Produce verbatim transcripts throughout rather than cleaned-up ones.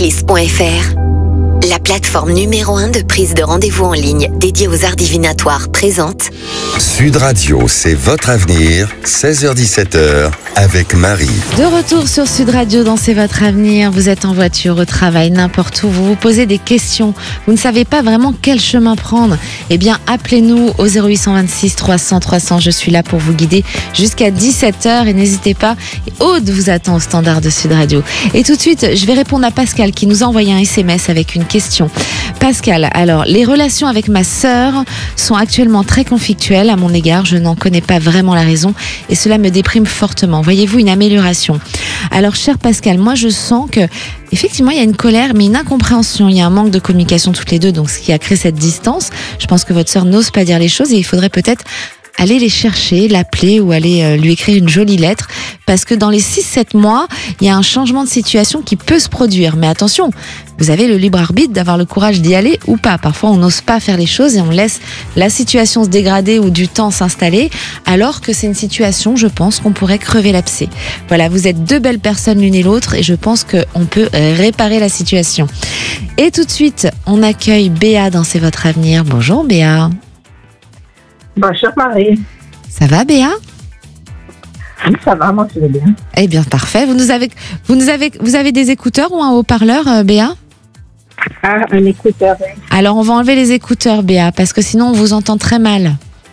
Audiolis point f r, la plateforme numéro un de prise de rendez-vous en ligne dédiée aux arts divinatoires présente Sud Radio, c'est votre avenir, seize heures dix-sept heures, avec Marie. De retour sur Sud Radio dans C'est votre avenir. Vous êtes en voiture, au travail, n'importe où. Vous vous posez des questions. Vous ne savez pas vraiment quel chemin prendre. Eh bien, appelez-nous au zéro huit deux six trois cents trois cents. Je suis là pour vous guider jusqu'à dix-sept heures. Et n'hésitez pas, Aude vous attend au standard de Sud Radio. Et tout de suite, je vais répondre à Pascal qui nous a envoyé un S M S avec une question. Pascal, alors, les relations avec ma sœur sont actuellement très conflictuelles à mon égard. Je n'en connais pas vraiment la raison et cela me déprime fortement. Voyez-vous une amélioration? Alors, cher Pascal, moi je sens que effectivement il y a une colère, mais une incompréhension. Il y a un manque de communication toutes les deux, donc ce qui a créé cette distance. Je pense que votre sœur n'ose pas dire les choses et il faudrait peut-être aller les chercher, l'appeler ou aller euh, lui écrire une jolie lettre, parce que dans les six sept mois, il y a un changement de situation qui peut se produire. Mais attention, vous avez le libre arbitre d'avoir le courage d'y aller ou pas. Parfois, on n'ose pas faire les choses et on laisse la situation se dégrader ou du temps s'installer, alors que c'est une situation, je pense, qu'on pourrait crever l'abcès. Voilà, vous êtes deux belles personnes l'une et l'autre et je pense qu'on peut réparer la situation. Et tout de suite, on accueille Béa dans C'est votre avenir. Bonjour Béa. Bonjour Marie. Ça va Béa? Oui, ça va, moi je vais bien. Eh bien, parfait. Vous nous avez, vous nous avez, vous avez des écouteurs ou un haut-parleur, euh, Béa? Ah, un écouteur. Oui. Alors, on va enlever les écouteurs, Béa, parce que sinon, on vous entend très mal.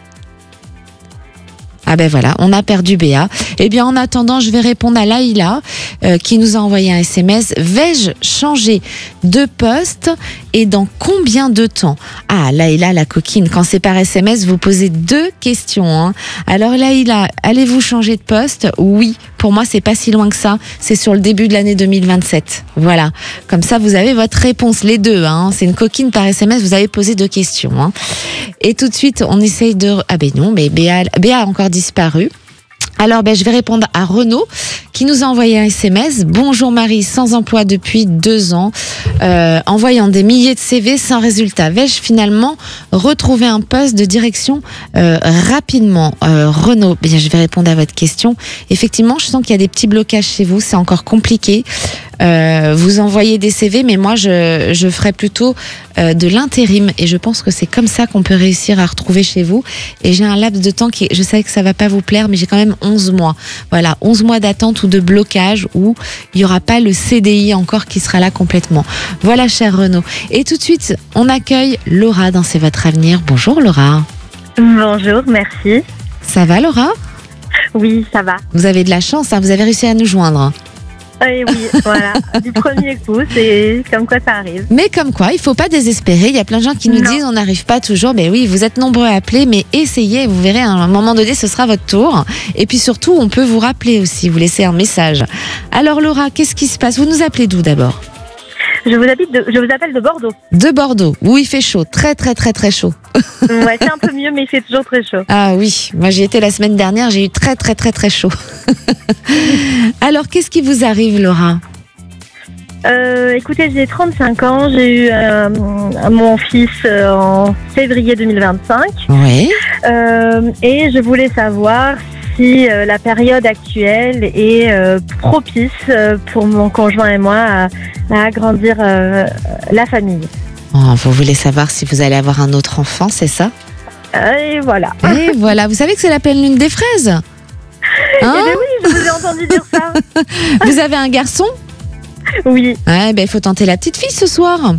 Ah ben voilà, on a perdu Béa. Eh bien, en attendant, je vais répondre à Laïla, euh, qui nous a envoyé un S M S. Vais-je changer de poste et dans combien de temps? Ah, Laïla, la coquine, quand c'est par S M S, vous posez deux questions. Hein. Alors Laïla, allez-vous changer de poste? Oui, pour moi, c'est pas si loin que ça. C'est sur le début de l'année deux mille vingt-sept. Voilà, comme ça, vous avez votre réponse, les deux. Hein. C'est une coquine par S M S, vous avez posé deux questions. Hein. Et tout de suite, on essaye de... Ah ben non, mais Béa, Béa a encore disparu. Alors, ben, je vais répondre à Renaud qui nous a envoyé un S M S. Bonjour Marie, sans emploi depuis deux ans, euh, envoyant des milliers de C V sans résultat. Vais-je finalement retrouver un poste de direction euh, rapidement? euh, Renaud, bien, je vais répondre à votre question. Effectivement, je sens qu'il y a des petits blocages chez vous, c'est encore compliqué. Euh, vous envoyez des C V, mais moi je, je ferais plutôt euh, de l'intérim et je pense que c'est comme ça qu'on peut réussir à retrouver chez vous. Et j'ai un laps de temps qui, je sais que ça va pas vous plaire, mais j'ai quand même onze mois. Voilà, onze mois d'attente ou de blocage où il y aura pas le C D I encore qui sera là complètement. Voilà, cher Renaud. Et tout de suite, on accueille Laura dans C'est votre avenir. Bonjour Laura. Bonjour, merci. Ça va Laura? Oui, ça va. Vous avez de la chance, hein, vous avez réussi à nous joindre. Et oui, voilà, du premier coup, c'est comme quoi ça arrive. Mais comme quoi, il faut pas désespérer. Il y a plein de gens qui nous Non. disent on n'arrive pas toujours. Ben oui, vous êtes nombreux à appeler, mais essayez. Vous verrez, à un moment donné, ce sera votre tour. Et puis surtout, on peut vous rappeler aussi, vous laisser un message. Alors Laura, qu'est-ce qui se passe? Vous nous appelez d'où d'abord? Je vous, habite de, je vous appelle de Bordeaux. De Bordeaux, où il fait chaud, très très très très chaud. Ouais, c'est un peu mieux, mais il fait toujours très chaud. Ah oui, moi j'y étais la semaine dernière, j'ai eu très très très très chaud. Alors, qu'est-ce qui vous arrive Laura? Euh, écoutez, j'ai trente-cinq ans, j'ai eu euh, mon fils euh, en février deux mille vingt-cinq. Oui. Euh, et je voulais savoir si euh, la période actuelle est euh, propice euh, pour mon conjoint et moi à, à agrandir euh, la famille. Oh, vous voulez savoir si vous allez avoir un autre enfant, c'est ça? Et voilà. Et voilà, vous savez que c'est la pleine lune des fraises? Hein? Eh bien oui, je vous ai entendu dire ça. Vous avez un garçon? Oui. Ouais, ben il faut tenter la petite fille ce soir.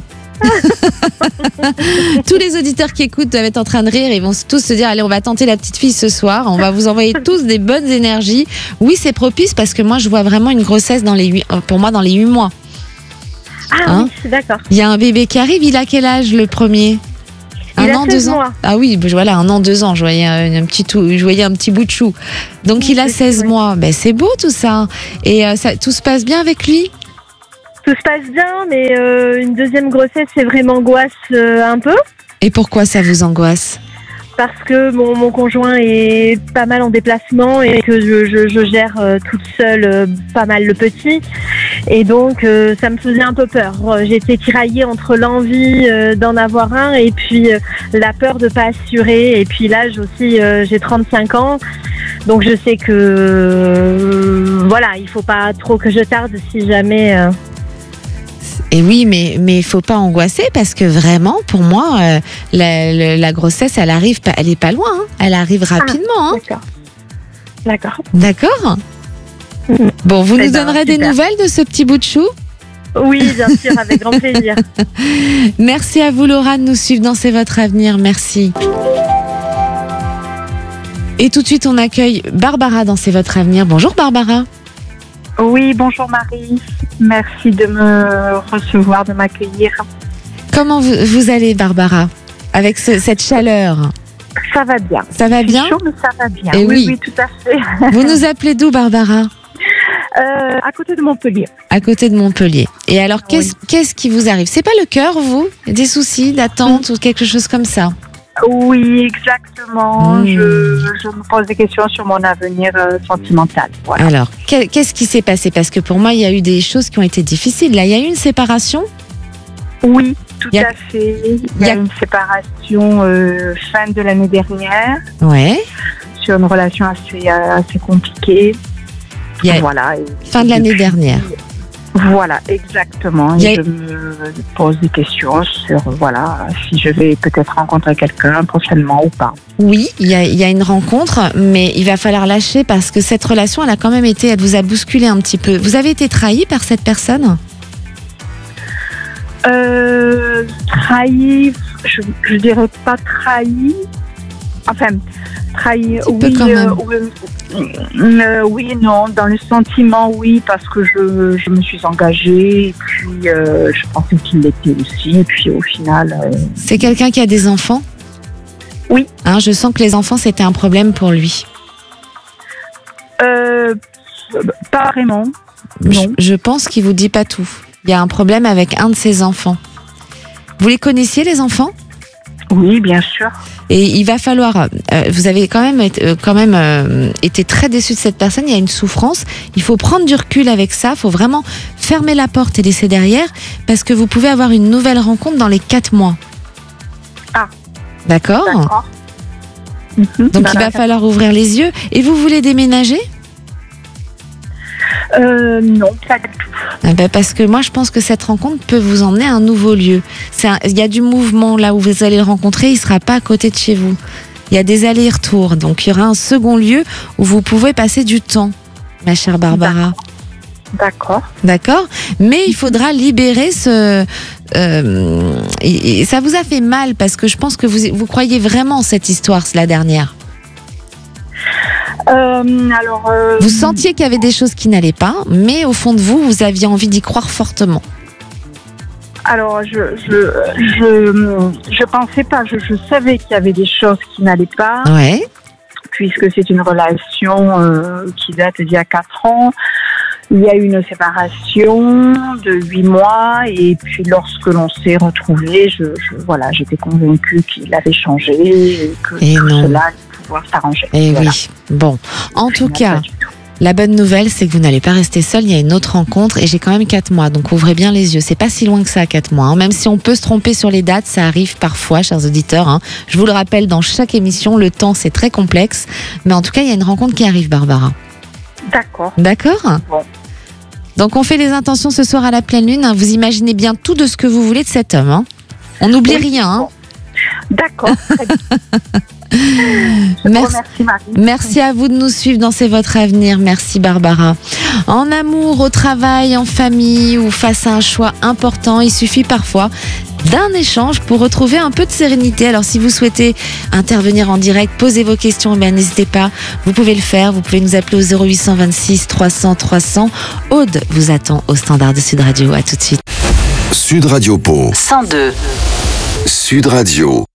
Tous les auditeurs qui écoutent doivent être en train de rire. Ils vont tous se dire allez, on va tenter la petite fille ce soir. On va vous envoyer tous des bonnes énergies. Oui, c'est propice parce que moi je vois vraiment une grossesse dans les huit, pour moi dans les huit mois. Ah Hein? oui, d'accord. Il y a un bébé qui arrive. Il a quel âge le premier? Un Il a an, seize deux ans. mois. Ah oui, ben voilà, un an, deux ans. Je voyais un, un petit tout, je voyais un petit bout de chou. Donc Oui, il a c'est seize vrai. mois. Ben c'est beau tout ça. Et euh, ça, tout se passe bien avec lui? Tout se passe bien, mais euh, une deuxième grossesse, c'est vraiment angoisse euh, un peu. Et pourquoi ça vous angoisse? Parce que mon, mon conjoint est pas mal en déplacement et que je, je, je gère euh, toute seule euh, pas mal le petit. Et donc, euh, ça me faisait un peu peur. J'étais tiraillée entre l'envie euh, d'en avoir un et puis euh, la peur de pas assurer. Et puis l'âge aussi, euh, j'ai trente-cinq ans. Donc, je sais que, euh, voilà, il faut pas trop que je tarde si jamais... Euh, Et oui, mais mais faut pas angoisser parce que vraiment, pour moi, euh, la, la, la grossesse, elle arrive, pas- elle est pas loin. hein. Elle arrive rapidement. hein. D'accord. D'accord. D'accord. Mhm. Bon, vous Eh nous ben, donnerez des super. nouvelles de ce petit bout de chou. Oui, bien sûr, avec grand plaisir. Merci à vous, Laura, de nous suivre dans C'est votre avenir. Merci. Et tout de suite, on accueille Barbara dans C'est votre avenir. Bonjour, Barbara. Oui, bonjour Marie. Merci de me recevoir, de m'accueillir. Comment vous, vous allez, Barbara, avec ce- cette chaleur? Ça va bien. Ça va C'est bien? chaud, mais ça va bien. Eh oui. oui, oui, tout à fait. Vous nous appelez d'où, Barbara? Euh, à côté de Montpellier. À côté de Montpellier. Et alors, qu'est-ce qu'est-ce qui vous arrive? C'est pas le cœur, vous? Des soucis d'attente ou quelque chose comme ça? Oui, exactement. Mmh. Je, je me pose des questions sur mon avenir euh, sentimental. Voilà. Alors, que- qu'est-ce qui s'est passé? Parce que pour moi, il y a eu des choses qui ont été difficiles. Là, il y a eu une séparation? Oui, tout Y a- à fait. Il y y a a- une séparation euh, fin de l'année dernière Ouais. sur une relation assez, euh, assez compliquée. Il y a- Voilà. et- Fin de l'année depuis- dernière. Voilà, exactement. Il y a- Et je me pose des questions sur voilà si je vais peut-être rencontrer quelqu'un prochainement ou pas. Oui, il y a, il y a une rencontre, mais il va falloir lâcher parce que cette relation, elle a quand même été, elle vous a bousculé un petit peu. Vous avez été trahi par cette personne? Euh, trahi, je, je dirais pas trahi. Enfin, trahi, petit oui, peu quand même. euh, oui, euh, oui, et non. Dans le sentiment, oui, parce que je, je me suis engagée et puis euh, je pensais qu'il l'était aussi. Et puis au final, euh, C'est quelqu'un qui a des enfants? Oui. Hein, je sens que les enfants, c'était un problème pour lui. euh, pas vraiment. Je, Non. je pense qu'il vous dit pas tout. Il y a un problème avec un de ses enfants. Vous les connaissiez, les enfants? Oui, bien sûr. Et il va falloir, euh, vous avez quand même, été- euh, quand même euh, été très déçu de cette personne, il y a une souffrance, il faut prendre du recul avec ça, il faut vraiment fermer la porte et laisser derrière, parce que vous pouvez avoir une nouvelle rencontre dans les quatre mois. Ah. D'accord? D'accord. Mhm. Donc Bah, il va falloir ouvrir les yeux. Et vous voulez déménager? Euh, non, pas du tout. Ah ben, parce que moi je pense que cette rencontre peut vous emmener à un nouveau lieu. C'est un- Il y a du mouvement là où vous allez le rencontrer, il ne sera pas à côté de chez vous. Il y a des allers-retours, donc il y aura un second lieu où vous pouvez passer du temps, ma chère Barbara. D'accord. D'accord? Mais il faudra libérer ce... euh, et, et ça vous a fait mal parce que je pense que vous, vous croyez vraiment en cette histoire, la dernière. Euh, alors. euh, Vous sentiez qu'il y avait des choses qui n'allaient pas, mais au fond de vous, vous aviez envie d'y croire fortement. Alors, je, je, je, je pensais pas. Je, je savais qu'il y avait des choses qui n'allaient pas, Ouais. puisque c'est une relation euh, qui date d'il y a quatre ans. Il y a eu une séparation de huit mois, et puis lorsque l'on s'est retrouvés, je, je, voilà, j'étais convaincue qu'il avait changé et que Et tout non. cela allait pouvoir s'arranger. Eh Voilà. oui. Bon. En tout Finalement, cas, pas du tout. la bonne nouvelle, c'est que vous n'allez pas rester seul. Il y a une autre rencontre et j'ai quand même quatre mois. Donc ouvrez bien les yeux. C'est pas si loin que ça, quatre mois. hein. Même si on peut se tromper sur les dates, ça arrive parfois, chers auditeurs. hein. Je vous le rappelle dans chaque émission, le temps c'est très complexe. Mais en tout cas, il y a une rencontre qui arrive, Barbara. D'accord. D'accord? Bon. Donc on fait les intentions ce soir à la pleine lune. hein. Vous imaginez bien tout de ce que vous voulez de cet homme. hein. On n'oublie Oui. rien. hein. D'accord. Très bien. Je te Merci. remercie, Marie. Merci à vous de nous suivre dans C'est votre avenir. Merci Barbara. En amour, au travail, en famille ou face à un choix important, il suffit parfois d'un échange pour retrouver un peu de sérénité. Alors si vous souhaitez intervenir en direct, poser vos questions, ben, n'hésitez pas, vous pouvez le faire. Vous pouvez nous appeler au zéro huit cent vingt-six trois cents trois cents. Aude vous attend au standard de Sud Radio. À tout de suite. Sud Radio Pau. cent deux. Sud Radio.